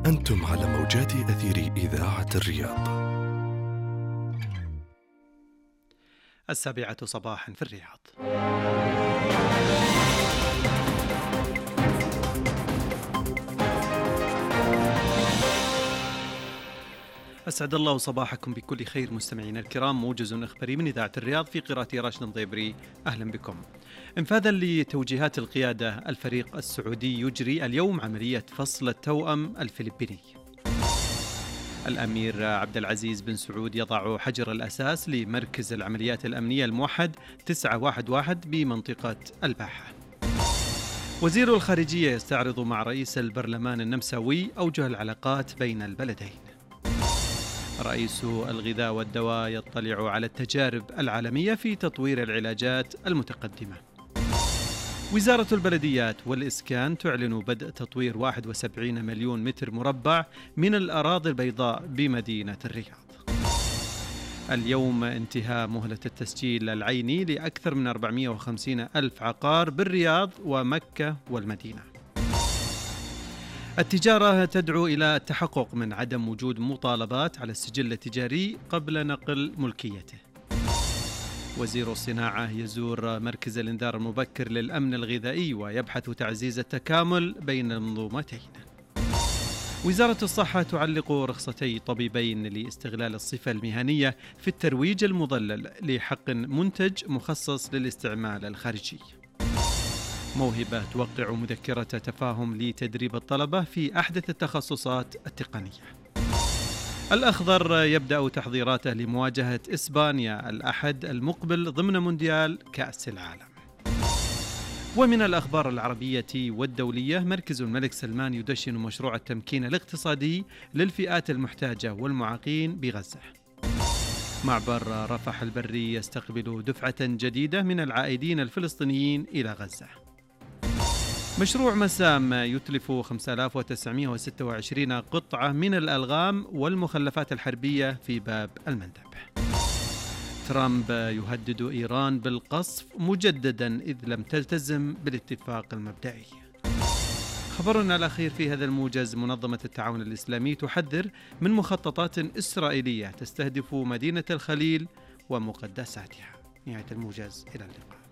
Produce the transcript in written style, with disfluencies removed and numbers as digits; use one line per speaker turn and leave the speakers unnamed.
أنتم على موجات أثير إذاعة الرياض.
7:00 صباحا في الرياض. أسعد الله صباحكم بكل خير مستمعينا الكرام. موجز إخباري من إذاعة الرياض في قراءة راشد الضيبري. أهلا بكم. انفاذا لتوجيهات القيادة، الفريق السعودي يجري اليوم عملية فصل التوأم الفلبيني. الأمير عبد العزيز بن سعود يضع حجر الأساس لمركز العمليات الأمنية الموحد 911 بمنطقة الباحة. وزير الخارجية يستعرض مع رئيس البرلمان النمساوي أوجه العلاقات بين البلدين. رئيس الغذاء والدواء يطلع على التجارب العالمية في تطوير العلاجات المتقدمة. وزارة البلديات والإسكان تعلن بدء تطوير 71 مليون متر مربع من الأراضي البيضاء بمدينة الرياض. اليوم انتهاء مهلة التسجيل العيني لأكثر من 450 ألف عقار بالرياض ومكة والمدينة. التجارة تدعو إلى التحقق من عدم وجود مطالبات على السجل التجاري قبل نقل ملكيته. وزير الصناعة يزور مركز الإنذار المبكر للأمن الغذائي ويبحث تعزيز التكامل بين المنظومتين. وزارة الصحة تعلق رخصتي طبيبين لاستغلال الصفة المهنية في الترويج المضلل لحق منتج مخصص للاستعمال الخارجي. موهبة توقع مذكرة تفاهم لتدريب الطلبة في أحدث التخصصات التقنية. الأخضر يبدأ تحضيراته لمواجهة إسبانيا الأحد المقبل ضمن مونديال كأس العالم. ومن الأخبار العربية والدولية، مركز الملك سلمان يدشن مشروع التمكين الاقتصادي للفئات المحتاجة والمعاقين بغزة. معبر رفح البري يستقبل دفعة جديدة من العائدين الفلسطينيين إلى غزة. مشروع مسام يتلف 5926 قطعة من الألغام والمخلفات الحربية في باب المندب. ترامب يهدد إيران بالقصف مجددا إذ لم تلتزم بالاتفاق المبدئي. خبرنا الأخير في هذا الموجز، منظمة التعاون الإسلامي تحذر من مخططات إسرائيلية تستهدف مدينة الخليل ومقدساتها. نهاية الموجز، إلى اللقاء.